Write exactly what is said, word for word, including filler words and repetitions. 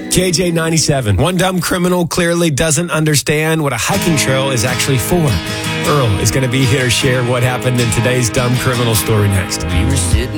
K J ninety-seven. One dumb criminal clearly doesn't understand what a hiking trail is actually for. Earl is going to be here to share what happened in today's dumb criminal story next. We were sitting